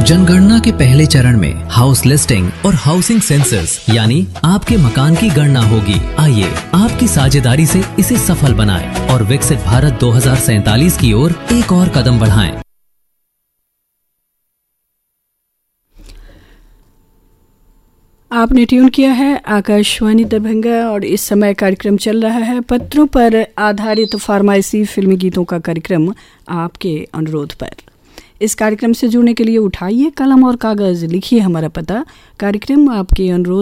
जनगणना के पहले चरण में हाउस लिस्टिंग और हाउसिंग सेंसस यानी आपके मकान की गणना होगी। आइए आपकी साझेदारी से इसे सफल बनाएं और विकसित भारत 2047 की ओर एक और कदम बढ़ाएं। आपने ट्यून किया है आकाशवाणी दरभंगा और इस समय कार्यक्रम चल रहा है पत्रों पर आधारित फार्मेसी फिल्मी गीतों का कार्यक्रम आपके अनुरोध पर। इस कार्यक्रम से जुड़ने के लिए उठाइए कलम और कागज़, लिखिए हमारा पता, कार्यक्रम आपके अनुरोध